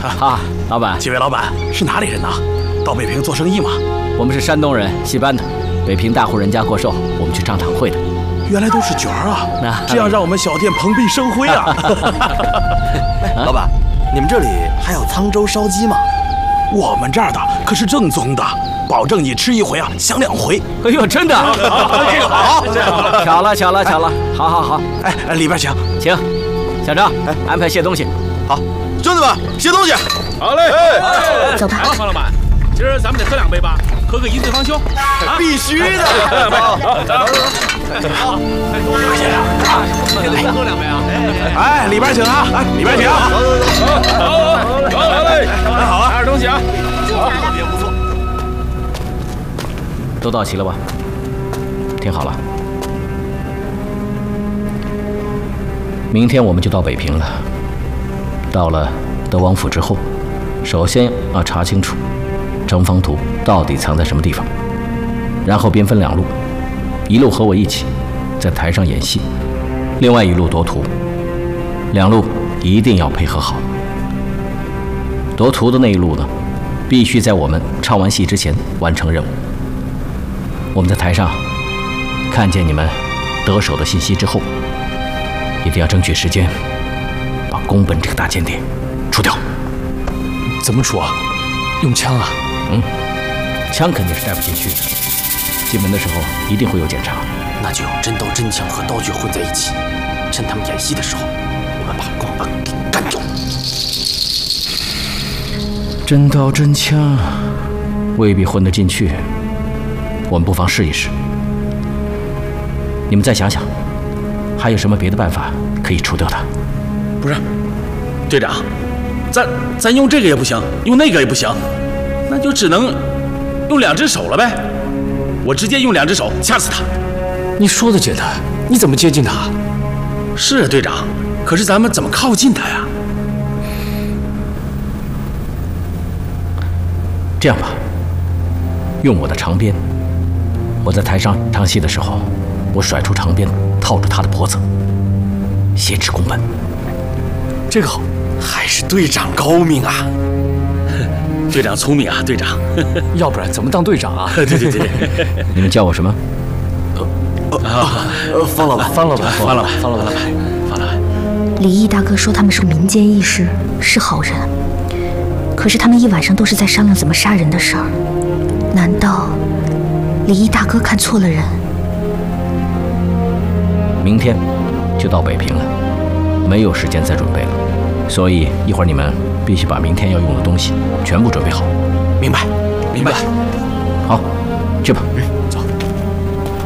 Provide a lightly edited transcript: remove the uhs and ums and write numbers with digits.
啊，老板， 几位老板是哪里人呐？到北平做生意吗？ 我们是山东人，戏班的。北平大户人家过寿，我们去唱堂会的。 原来都是角儿啊！ 那这样让我们小店蓬荜生辉啊！ 老板，你们这里还有沧州烧鸡吗？ 我们这儿的可是正宗的，保证你吃一回啊想2回。 哎呦，真的？ 这个好，这个好。 巧了，巧了，巧了！好好好， 哎，里边请， 请。小张，安排卸东西。 好，兄弟们，卸东西。 好嘞， 走吧。 方老板，今儿咱们得喝2杯吧，喝个一醉方休。 必须的。 好，再喝2杯啊！ 哎，里边请啊！哎，里边请。 走，来嘞！好啊，拿点东西啊。 好，也不错。 都到齐了吧？听好了，明天我们就到北平了。到了德王府之后，首先要查清楚程方图到底藏在什么地方，然后兵分2路，一路和我一起在台上演戏，另外一路夺图。2路一定要配合好。夺图的那一路呢，必须在我们唱完戏之前完成任务。我们在台上看见你们得手的信息之后，一定要争取时间把宫本这个大间谍除掉。 怎么除啊？用枪啊？ 枪肯定是带不进去的，进门的时候一定会有检查。 那就用真刀真枪和刀具混在一起，趁他们演戏的时候，我们把宫本给干掉。 真刀真枪未必混得进去，我们不妨试一试。你们再想想，还有什么别的办法可以除掉他？ 不是，队长，咱用这个也不行，用那个也不行，那就只能用2只手了呗。我直接用2只手掐死他。 你说的简单，你怎么接近他？ 是啊，队长，可是咱们怎么靠近他呀？ 这样吧，用我的长鞭。我在台上唱戏的时候，我甩出长鞭套住他的脖子，挟持宫本。 这个好， 还是队长高明啊！ 队长聪明啊，队长。 要不然怎么当队长啊？ 对。 你们叫我什么？ 方老板， 方老板。 李毅大哥说他们是民间义士，是好人，可是他们一晚上都是在商量怎么杀人的事儿。难道李毅大哥看错了人？ 明天就到北平了，没有时间再准备了，所以一会儿你们必须把明天要用的东西全部准备好。 明白。